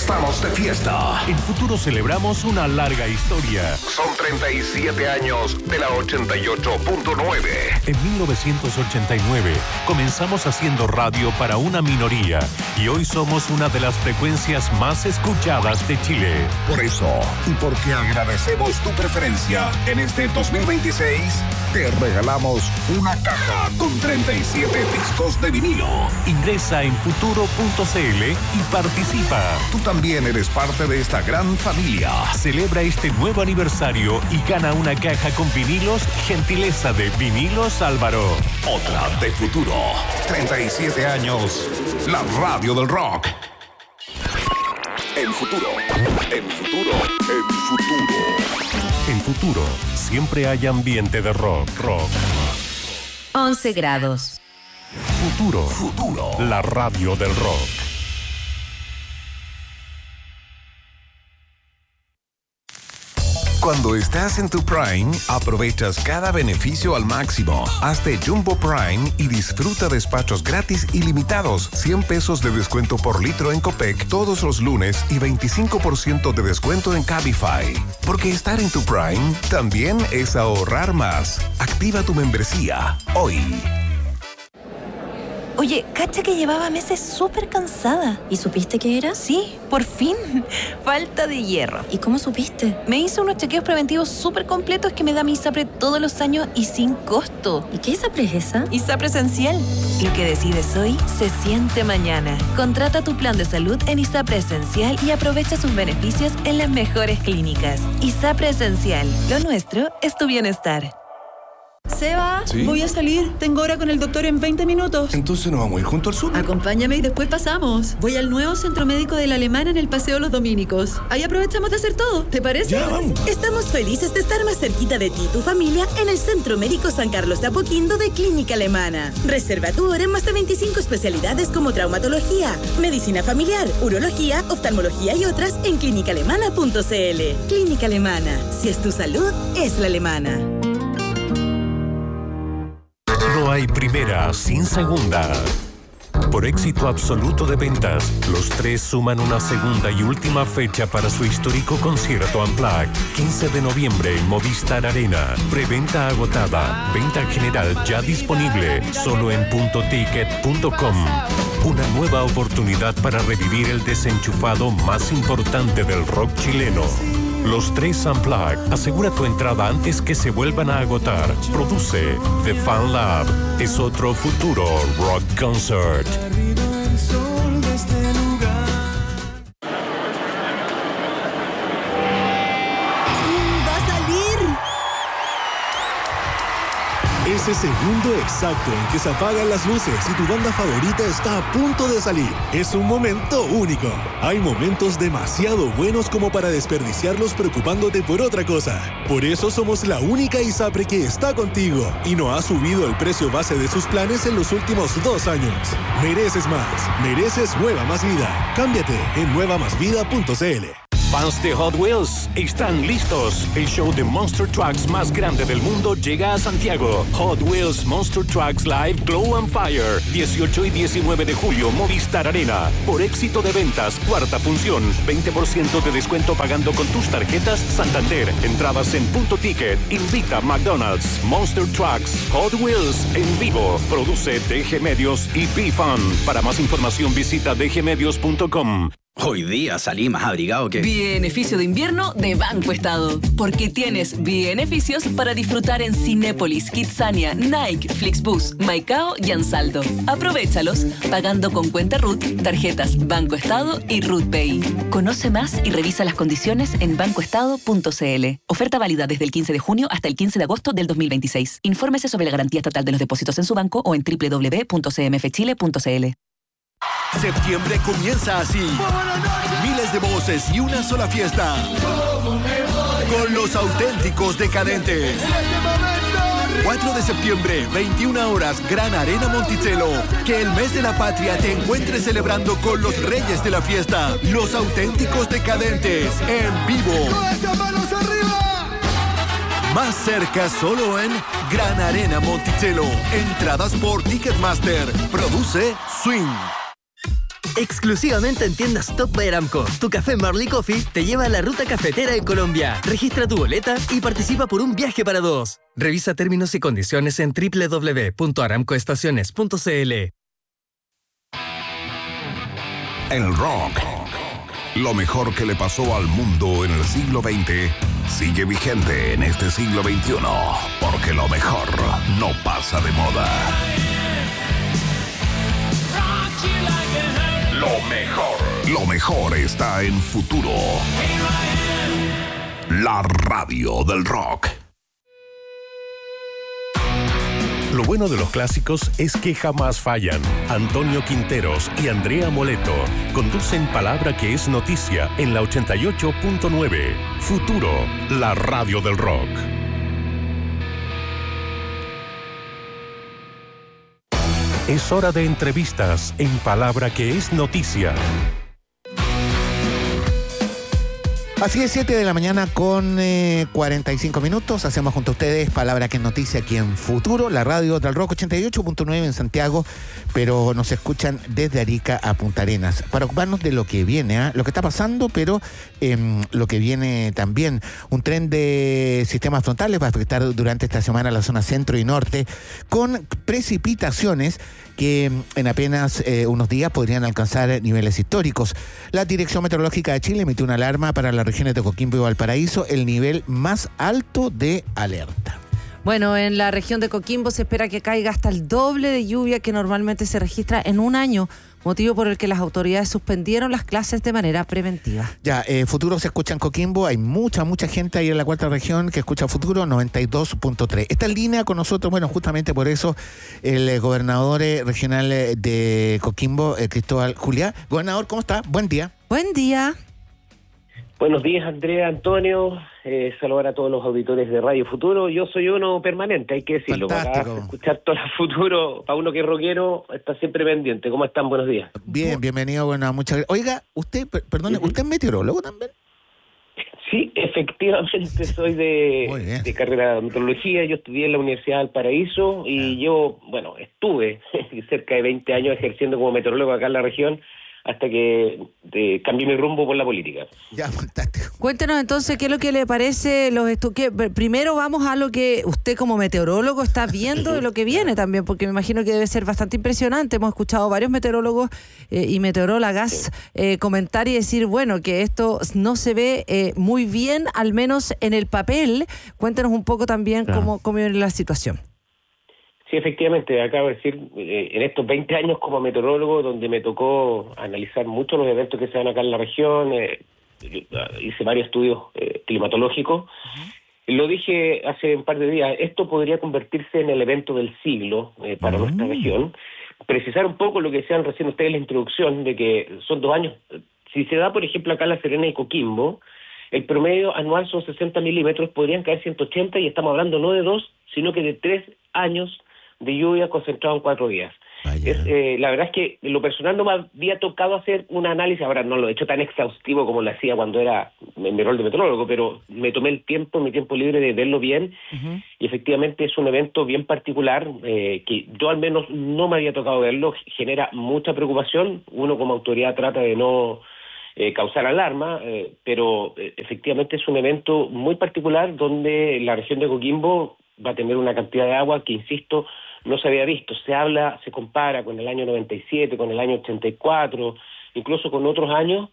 Estamos de fiesta. En Futuro celebramos una larga historia. Son 37 años de la 88.9. En 1989 comenzamos haciendo radio para una minoría y hoy somos una de las frecuencias más escuchadas de Chile. Por eso, y porque agradecemos tu preferencia, en este 2026 te regalamos una caja con 37 discos de vinilo. Ingresa en futuro.cl y participa. Tú también eres parte de esta gran familia. Celebra este nuevo aniversario y gana una caja con vinilos, gentileza de Vinilos Álvaro. Otra de Futuro. 37 años. La radio del rock. En Futuro. En Futuro. En Futuro. En Futuro, siempre hay ambiente de rock. 11 grados. Futuro. La radio del rock. Cuando estás en tu Prime, aprovechas cada beneficio al máximo. Hazte Jumbo Prime y disfruta despachos gratis ilimitados, 100 pesos de descuento por litro en Copec todos los lunes y 25% de descuento en Cabify. Porque estar en tu Prime también es ahorrar más. Activa tu membresía hoy. Oye, cacha que llevaba meses súper cansada. ¿Y supiste qué era? Sí, por fin. Falta de hierro. ¿Y cómo supiste? Me hice unos chequeos preventivos súper completos que me da mi ISAPRE todos los años y sin costo. ¿Y qué ISAPRE es esa? ISAPRE Esencial. Lo que decides hoy se siente mañana. Contrata tu plan de salud en ISAPRE Esencial y aprovecha sus beneficios en las mejores clínicas. ISAPRE Esencial. Lo nuestro es tu bienestar. Seba, ¿Sí? Voy a salir. Tengo hora con el doctor en 20 minutos. Entonces nos vamos a ir junto al súper. Acompáñame y después pasamos. Voy al nuevo centro médico de la Alemana en el Paseo Los Dominicos. Ahí aprovechamos de hacer todo. ¿Te parece? Ya, vamos. Estamos felices de estar más cerquita de ti y tu familia en el Centro Médico San Carlos de Apoquindo de Clínica Alemana. Reserva tu hora en más de 25 especialidades como traumatología, medicina familiar, urología, oftalmología y otras en clínicaalemana.cl. Clínica Alemana. Si es tu salud, es la alemana. No hay primera sin segunda. Por éxito absoluto de ventas, los tres suman una segunda y última fecha para su histórico concierto Unplugged. 15 de noviembre en Movistar Arena. Preventa agotada. Venta general ya disponible. Solo en .ticket.com. Una nueva oportunidad para revivir el desenchufado más importante del rock chileno. Los tres Unplugged. Asegura tu entrada antes que se vuelvan a agotar. Produce The Fan Lab. Es otro futuro rock concert. Ese segundo exacto en que se apagan las luces y tu banda favorita está a punto de salir. Es un momento único. Hay momentos demasiado buenos como para desperdiciarlos preocupándote por otra cosa. Por eso somos la única ISAPRE que está contigo y no ha subido el precio base de sus planes en los últimos 2 años. Mereces más. Mereces Nueva Más Vida. Cámbiate en nuevamásvida.cl. Fans de Hot Wheels, están listos. El show de Monster Trucks más grande del mundo llega a Santiago. Hot Wheels Monster Trucks Live Glow on Fire. 18 y 19 de julio, Movistar Arena. Por éxito de ventas, cuarta función. 20% de descuento pagando con tus tarjetas Santander. Entradas en .ticket. Invita McDonald's. Monster Trucks Hot Wheels en vivo. Produce DG Medios y B-Fun. Para más información visita dgmedios.com. Hoy día salí más abrigado que... Beneficio de invierno de Banco Estado. Porque tienes beneficios para disfrutar en Cinépolis, Kidzania, Nike, Flixbus, Maicao y Ansaldo. Aprovéchalos pagando con cuenta RUT, tarjetas Banco Estado y RUT Pay. Conoce más y revisa las condiciones en bancoestado.cl. Oferta válida desde el 15 de junio hasta el 15 de agosto del 2026. Infórmese sobre la garantía estatal de los depósitos en su banco o en www.cmfchile.cl. Septiembre comienza así. Miles de voces y una sola fiesta. Con los auténticos decadentes. 4 de septiembre, 21 horas, Gran Arena Monticello. Que el mes de la patria te encuentre celebrando con los reyes de la fiesta. Los auténticos decadentes, en vivo. Más cerca solo en Gran Arena Monticello. Entradas por Ticketmaster. Produce Swing. Exclusivamente en tiendas Top by Aramco. Tu café Marley Coffee te lleva a la ruta cafetera en Colombia. Registra tu boleta y participa por un viaje para 2. Revisa términos y condiciones en www.aramcoestaciones.cl. El rock, lo mejor que le pasó al mundo en el siglo XX, sigue vigente en este siglo XXI, porque lo mejor no pasa de moda. Lo mejor está en Futuro. La radio del rock. Lo bueno de los clásicos es que jamás fallan. Antonio Quinteros y Andrea Moleto conducen Palabra que es Noticia en la 88.9. Futuro, la radio del rock. Es hora de entrevistas en Palabra que es Noticia. Así es, 7 de la mañana con 45 minutos. Hacemos junto a ustedes Palabra que es Noticia aquí en Futuro, la radio del rock 88.9 en Santiago, pero nos escuchan desde Arica a Punta Arenas. Para ocuparnos de lo que viene, lo que está pasando, pero lo que viene también. Un tren de sistemas frontales va a afectar durante esta semana la zona centro y norte, con precipitaciones que en apenas unos días podrían alcanzar niveles históricos. La Dirección Meteorológica de Chile emitió una alarma para las regiones de Coquimbo y Valparaíso, el nivel más alto de alerta. Bueno, en la región de Coquimbo se espera que caiga hasta el doble de lluvia que normalmente se registra en un año, motivo por el que las autoridades suspendieron las clases de manera preventiva. Ya, Futuro se escucha en Coquimbo, hay mucha gente ahí en la cuarta región que escucha Futuro 92.3. Está en línea con nosotros, bueno, justamente por eso, el gobernador regional de Coquimbo, Cristóbal Juliá. Gobernador, ¿cómo está? Buen día. Buen día. Buenos días, Andrea, Antonio. Saludar a todos los auditores de Radio Futuro. Yo soy uno permanente, hay que decirlo. Fantástico. Para escuchar todo el futuro, para uno que es rockero, está siempre pendiente. ¿Cómo están? Buenos días. Bien, bienvenido. Bueno, muchas gracias. Oiga, usted, perdone, ¿usted es meteorólogo también? Sí, efectivamente soy de carrera de meteorología. Yo estudié en la Universidad del Paraíso y yo, estuve cerca de 20 años ejerciendo como meteorólogo acá en la región, hasta que cambié mi rumbo por la política. Ya, fantástico. Cuéntenos entonces qué es lo que le parece primero vamos a lo que usted como meteorólogo está viendo de lo que viene también, porque me imagino que debe ser bastante impresionante. Hemos escuchado varios meteorólogos y meteorólogas comentar y decir, que esto no se ve muy bien, al menos en el papel. Cuéntenos un poco también cómo viene la situación. Sí, efectivamente, acabo de decir, en estos 20 años como meteorólogo, donde me tocó analizar mucho los eventos que se dan acá en la región, hice varios estudios climatológicos. Lo dije hace un par de días, esto podría convertirse en el evento del siglo para nuestra región. Precisar un poco lo que decían recién ustedes en la introducción, de que son 2 años. Si se da, por ejemplo, acá en La Serena y Coquimbo, el promedio anual son 60 milímetros, podrían caer 180, y estamos hablando no de 2, sino que de 3 años de lluvia concentrado en 4 días. La verdad es que en lo personal no me había tocado hacer un análisis, ahora no lo he hecho tan exhaustivo como lo hacía cuando era en mi rol de meteorólogo, pero me tomé mi tiempo libre de verlo bien, y efectivamente es un evento bien particular, que yo al menos no me había tocado verlo, genera mucha preocupación. Uno como autoridad trata de no causar alarma, pero efectivamente es un evento muy particular donde la región de Coquimbo va a tener una cantidad de agua que, insisto, no se había visto. Se compara con el año 97, con el año 84, incluso con otros años,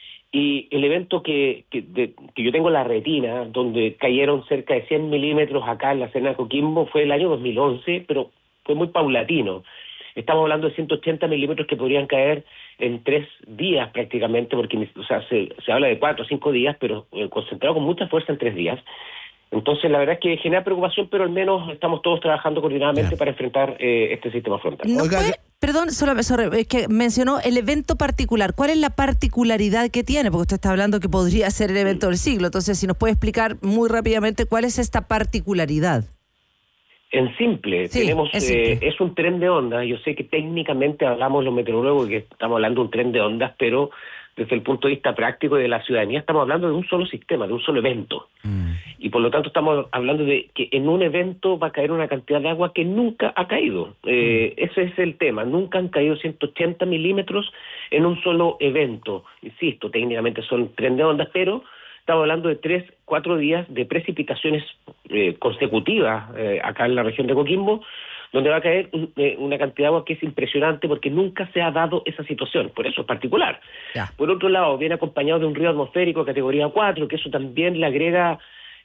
y el evento que yo tengo en la retina, donde cayeron cerca de 100 milímetros acá en la Serena de Coquimbo, fue el año 2011, pero fue muy paulatino. Estamos hablando de 180 milímetros que podrían caer en 3 días prácticamente, porque se habla de 4 o 5 días, pero concentrado con mucha fuerza en 3 días. Entonces, la verdad es que genera preocupación, pero al menos estamos todos trabajando coordinadamente para enfrentar este sistema frontal. Perdón, es que mencionó el evento particular. ¿Cuál es la particularidad que tiene? Porque usted está hablando que podría ser el evento del siglo. Entonces, si nos puede explicar muy rápidamente cuál es esta particularidad. En simple, es un tren de ondas. Yo sé que técnicamente hablamos los meteorólogos que estamos hablando de un tren de ondas, pero desde el punto de vista práctico de la ciudadanía estamos hablando de un solo sistema, de un solo evento. Y por lo tanto estamos hablando de que en un evento va a caer una cantidad de agua que nunca ha caído. Ese es el tema. Nunca han caído 180 milímetros en un solo evento. Insisto, técnicamente son tren de ondas, pero estamos hablando de 3-4 días de precipitaciones consecutivas acá en la región de Coquimbo, donde va a caer una cantidad de agua que es impresionante porque nunca se ha dado esa situación, por eso es particular. Ya. Por otro lado, viene acompañado de un río atmosférico de categoría 4, que eso también le agrega,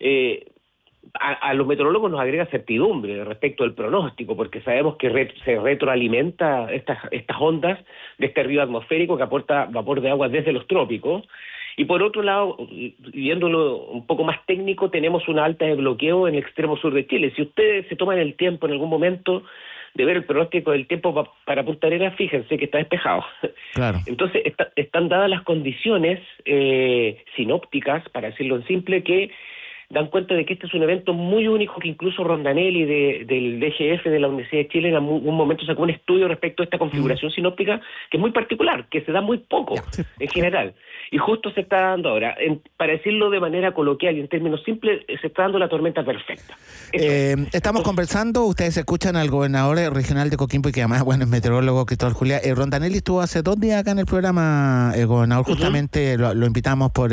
a los meteorólogos nos agrega certidumbre respecto al pronóstico, porque sabemos que se retroalimenta estas ondas de este río atmosférico que aporta vapor de agua desde los trópicos. Y por otro lado, viéndolo un poco más técnico, tenemos una alta de bloqueo en el extremo sur de Chile. Si ustedes se toman el tiempo en algún momento de ver el pronóstico del tiempo para Punta Arenas, fíjense que está despejado. Claro. Entonces, están dadas las condiciones sinópticas, para decirlo en simple, que dan cuenta de que este es un evento muy único, que incluso Rondanelli del DGF de la Universidad de Chile en algún momento sacó un estudio respecto a esta configuración sinóptica que es muy particular, que se da muy poco en general. Y justo se está dando ahora, para decirlo de manera coloquial y en términos simples, se está dando la tormenta perfecta. Estamos conversando, ustedes escuchan al gobernador regional de Coquimbo y que además, bueno, es meteorólogo, Cristóbal Juliá. Rondanelli estuvo hace 2 días acá en el programa, el gobernador, justamente lo invitamos por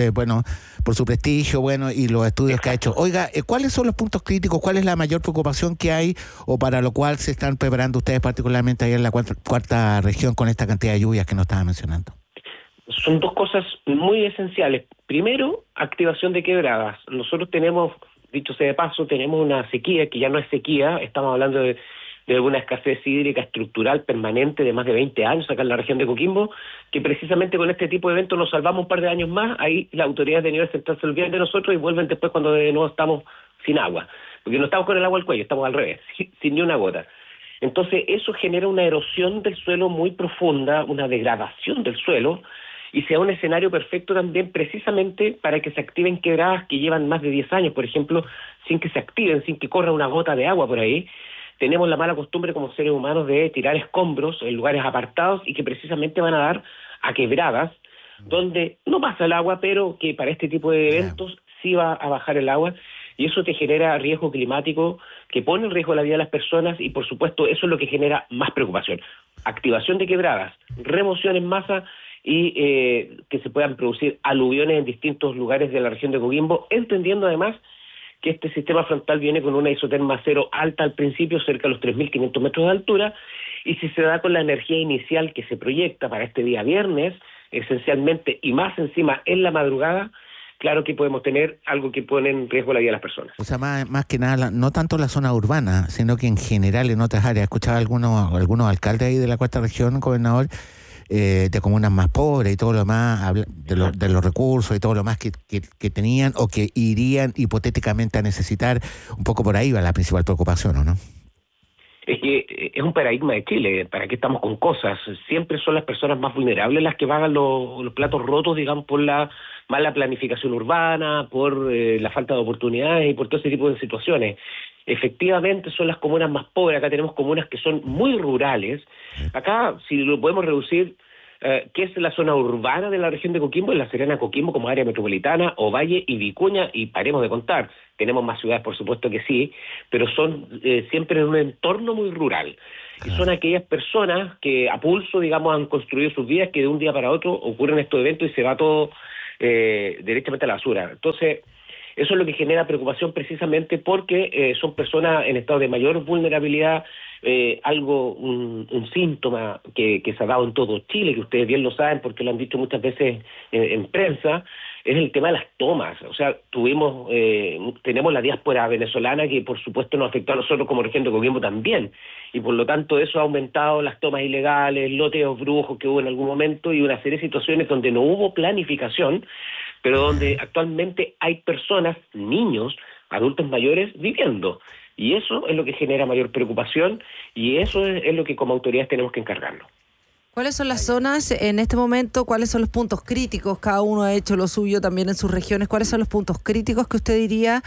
su prestigio, bueno, y los estudios que ha hecho. Oiga, ¿cuáles son los puntos críticos? ¿Cuál es la mayor preocupación que hay o para lo cual se están preparando ustedes particularmente ahí en la cuarta región con esta cantidad de lluvias que nos estaba mencionando? Son 2 cosas muy esenciales. Primero, activación de quebradas. Nosotros tenemos, dicho sea de paso, tenemos una sequía que ya no es sequía, estamos hablando de una escasez hídrica estructural permanente de más de 20 años acá en la región de Coquimbo, que precisamente con este tipo de eventos nos salvamos un par de años más, ahí las autoridades de nivel central se olvidan de nosotros y vuelven después cuando de nuevo estamos sin agua, porque no estamos con el agua al cuello, estamos al revés, sin ni una gota. Entonces eso genera una erosión del suelo muy profunda, una degradación del suelo, y sea un escenario perfecto también precisamente para que se activen quebradas que llevan más de 10 años, por ejemplo, sin que se activen, sin que corra una gota de agua por ahí. Tenemos la mala costumbre como seres humanos de tirar escombros en lugares apartados y que precisamente van a dar a quebradas donde no pasa el agua, pero que para este tipo de eventos sí va a bajar el agua, y eso te genera riesgo climático que pone en riesgo la vida de las personas, y por supuesto eso es lo que genera más preocupación. Activación de quebradas, remoción en masa y que se puedan producir aluviones en distintos lugares de la región de Coquimbo, entendiendo además que este sistema frontal viene con una isoterma cero alta al principio, cerca de los 3.500 metros de altura, y si se da con la energía inicial que se proyecta para este día viernes, esencialmente, y más encima en la madrugada, claro que podemos tener algo que pone en riesgo la vida de las personas. O sea, más que nada, no tanto la zona urbana, sino que en general en otras áreas. Escuchaba algunos alcaldes ahí de la cuarta región, gobernador, de comunas más pobres y todo lo más, de los recursos y todo lo más que tenían o que irían hipotéticamente a necesitar. Un poco por ahí va la principal preocupación, ¿o no? Es que es un paradigma de Chile. ¿Para qué estamos con cosas? Siempre son las personas más vulnerables las que pagan los platos rotos, digamos, por la mala planificación urbana, por la falta de oportunidades y por todo ese tipo de situaciones. Efectivamente son las comunas más pobres. Acá tenemos comunas que son muy rurales. Acá, si lo podemos reducir, ¿qué es la zona urbana de la región de Coquimbo? Es la Serena Coquimbo como área metropolitana, Ovalle y Vicuña, y paremos de contar. Tenemos más ciudades, por supuesto que sí, pero son siempre en un entorno muy rural. Y son aquellas personas que a pulso, digamos, han construido sus vidas, que de un día para otro ocurren estos eventos y se va todo directamente a la basura. Entonces, eso es lo que genera preocupación precisamente porque son personas en estado de mayor vulnerabilidad, un síntoma que se ha dado en todo Chile, que ustedes bien lo saben porque lo han dicho muchas veces en prensa, es el tema de las tomas. O sea, tenemos la diáspora venezolana que por supuesto nos afectó a nosotros como región de Coquimbo también, y por lo tanto eso ha aumentado las tomas ilegales, loteos brujos que hubo en algún momento y una serie de situaciones donde no hubo planificación, pero donde actualmente hay personas, niños, adultos mayores viviendo. Y eso es lo que genera mayor preocupación y eso es lo que como autoridades tenemos que encargarnos. ¿Cuáles son las zonas en este momento? ¿Cuáles son los puntos críticos? Cada uno ha hecho lo suyo también en sus regiones. ¿Cuáles son los puntos críticos que usted diría?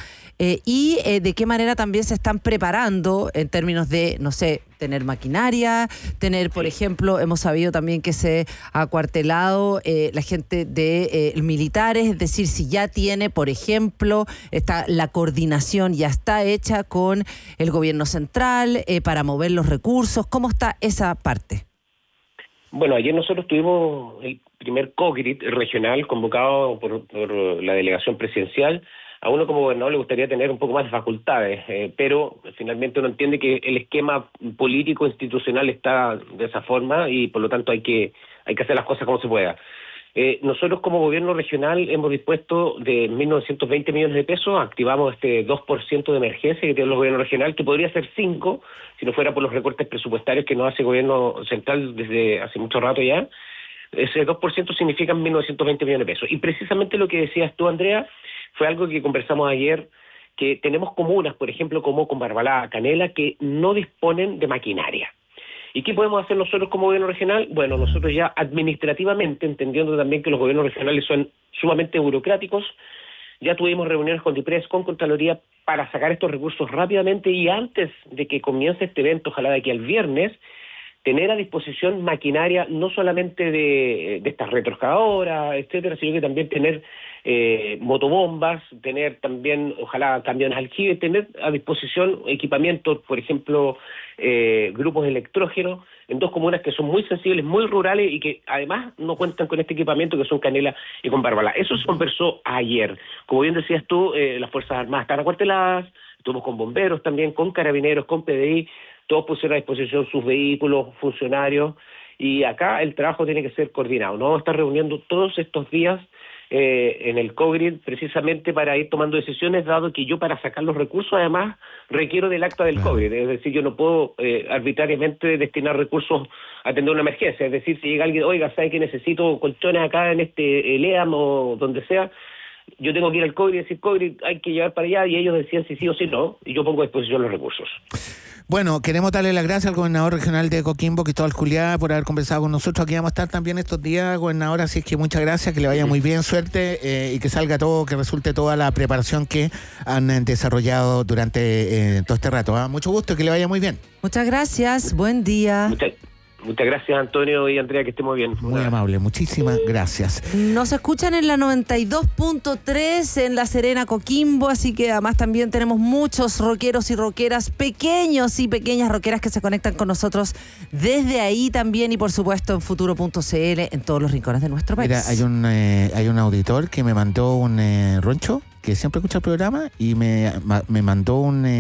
Y de qué manera también se están preparando en términos de, no sé, tener maquinaria, tener, por ejemplo, hemos sabido también que se ha acuartelado la gente de militares, es decir, si ya tiene, por ejemplo, la coordinación ya está hecha con el gobierno central para mover los recursos. ¿Cómo está esa parte? Bueno, ayer nosotros tuvimos el primer COGRIT regional convocado por la delegación presidencial. A uno como gobernador le gustaría tener un poco más de facultades, pero finalmente uno entiende que el esquema político institucional está de esa forma y por lo tanto hay que hacer las cosas como se pueda. Nosotros como gobierno regional hemos dispuesto de 1.920 millones de pesos, activamos este 2% de emergencia que tiene el gobierno regional, que podría ser 5% si no fuera por los recortes presupuestarios que nos hace el gobierno central desde hace mucho rato ya. Ese 2% significa 1.920 millones de pesos. Y precisamente lo que decías tú, Andrea, fue algo que conversamos ayer, que tenemos comunas, por ejemplo, como Combarbalá, Canela, que no disponen de maquinaria. ¿Y qué podemos hacer nosotros como gobierno regional? Bueno, nosotros ya administrativamente, entendiendo también que los gobiernos regionales son sumamente burocráticos, ya tuvimos reuniones con DIPRES, con Contraloría, para sacar estos recursos rápidamente y antes de que comience este evento, ojalá de aquí al viernes, tener a disposición maquinaria no solamente de estas retroexcavadoras, etcétera, sino que también tener motobombas, tener también, ojalá, camiones aljibe, tener a disposición equipamiento, por ejemplo, grupos electrógenos en dos comunas que son muy sensibles, muy rurales y que además no cuentan con este equipamiento, que son Canela y Combarbalá. Eso se conversó ayer. Como bien decías tú, las Fuerzas Armadas están acuarteladas, estuvimos con bomberos también, con carabineros, con PDI, todos pusieron a disposición sus vehículos, funcionarios, y acá el trabajo tiene que ser coordinado. Nos vamos a estar reuniendo todos estos días en el COGRIT precisamente para ir tomando decisiones, dado que yo para sacar los recursos además requiero del acta del COGRIT, es decir, yo no puedo arbitrariamente destinar recursos a atender una emergencia, es decir, si llega alguien, oiga, ¿sabe que necesito colchones acá en este EAM o donde sea? Yo tengo que ir al COGRIT y decir, COGRIT hay que llevar para allá, y ellos decían si sí o si no, y yo pongo a disposición los recursos. Bueno, queremos darle las gracias al gobernador regional de Coquimbo, Cristóbal Juliá, por haber conversado con nosotros. Aquí vamos a estar también estos días, gobernador, así es que muchas gracias, que le vaya muy bien, suerte, y que salga todo, que resulte toda la preparación que han desarrollado durante todo este rato. Mucho gusto, que le vaya muy bien. Muchas gracias, buen día. Muchas gracias, Antonio y Andrea, que esté muy bien. Muy amable, muchísimas gracias. Nos escuchan en la 92.3 en La Serena, Coquimbo, así que además también tenemos muchos rockeros y rockeras, pequeños y pequeñas rockeras que se conectan con nosotros desde ahí también, y por supuesto en futuro.cl en todos los rincones de nuestro país. Mira, hay un auditor que me mandó un roncho, que siempre escucha el programa, y me mandó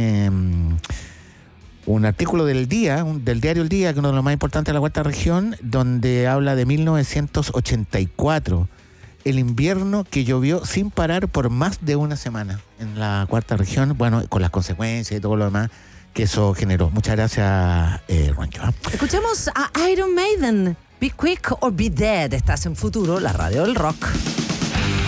un artículo del diario El Día, que es uno de los más importantes de la Cuarta Región, donde habla de 1984, el invierno que llovió sin parar por más de una semana en la Cuarta Región, bueno, con las consecuencias y todo lo demás que eso generó. Muchas gracias, Roncho. Escuchemos a Iron Maiden, Be Quick or Be Dead. Estás en Futuro, la radio del rock.